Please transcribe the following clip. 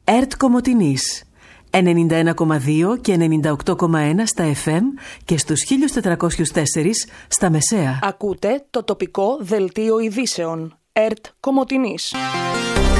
ΕΡΤ Κομοτηνής 91,2 και 98,1 στα FM και στους 1404 στα μεσαία. Ακούτε το τοπικό δελτίο ειδήσεων ΕΡΤ Κομοτηνής.